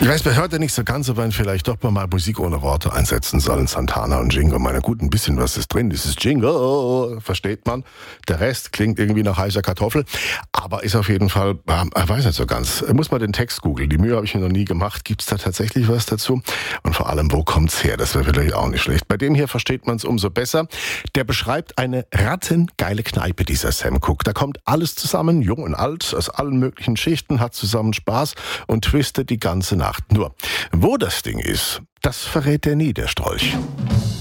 Ich weiß bis heute nicht so ganz, ob man vielleicht doch mal Musik ohne Worte einsetzen soll. Santana und Jingle. Meine gut, ein bisschen was ist drin. Dieses Jingle, versteht man. Der Rest klingt irgendwie nach heißer Kartoffel. Aber ist auf jeden Fall, ich weiß nicht so ganz. Muss man den Text googeln. Die Mühe habe ich mir noch nie gemacht. Gibt's da tatsächlich was dazu? Und vor allem, wo kommt's her? Das wäre vielleicht auch nicht schlecht. Bei dem hier versteht man es umso besser. Der beschreibt eine rattengeile Kneipe, dieser Sam Cooke. Da kommt alles zusammen, jung und alt, aus allen möglichen Schichten, hat zusammen Spaß und twistet die ganze Nacht. Nur, wo das Ding ist, das verrät er nie, der Strolch.